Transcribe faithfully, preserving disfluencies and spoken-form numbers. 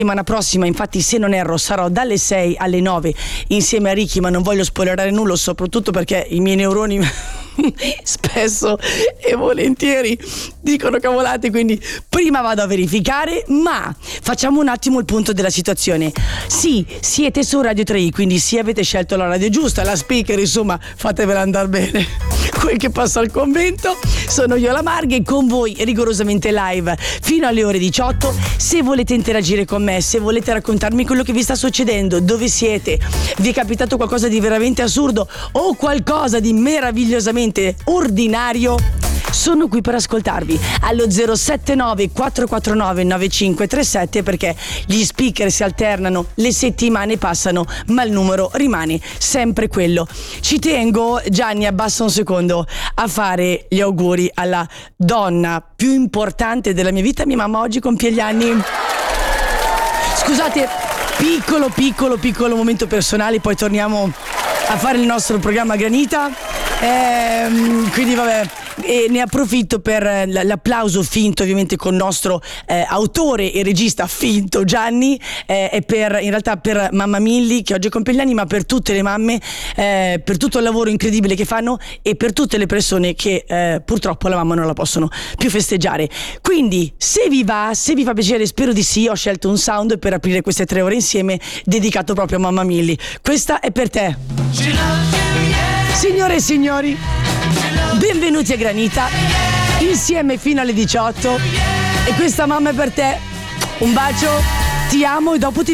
settimana prossima, infatti, se non erro, sarò dalle sei alle nove insieme a Ricky, ma non voglio spoilerare nulla, soprattutto perché i miei neuroni spesso e volentieri dicono cavolate, quindi prima vado a verificare. Ma facciamo un attimo il punto della situazione. Sì, siete su Radio tre i, quindi sì, avete scelto la radio giusta, la speaker, insomma, fatevela andare bene. Quel che passa al convento. Sono io la Marghe, con voi rigorosamente live fino alle ore diciotto. Se volete interagire con me, se volete raccontarmi quello che vi sta succedendo, dove siete, vi è capitato qualcosa di veramente assurdo o qualcosa di meravigliosamente ordinario, sono qui per ascoltarvi allo zero sette nove quattro quattro nove nove cinque tre sette, perché gli speaker si alternano, le settimane passano, ma il numero rimane sempre quello. Ci tengo, Gianni, abbassa un secondo, a fare gli auguri alla donna più importante della mia vita. Mia mamma oggi compie gli anni. Scusate, piccolo piccolo piccolo momento personale, poi torniamo a fare il nostro programma Granita. Ehm, quindi vabbè, e ne approfitto per l'applauso finto, ovviamente, con il nostro eh, autore e regista finto Gianni, eh, e per, in realtà, per mamma Milly, che oggi compie gli anni, ma per tutte le mamme, eh, per tutto il lavoro incredibile che fanno e per tutte le persone che eh, purtroppo la mamma non la possono più festeggiare. Quindi, se vi va, se vi fa piacere, spero di sì, ho scelto un sound per aprire queste tre ore insieme, dedicato proprio a mamma Milly. Questa è per te. Signore e signori, benvenuti a Granita, insieme fino alle diciotto, e questa mamma è per te. Un bacio, ti amo e dopo ti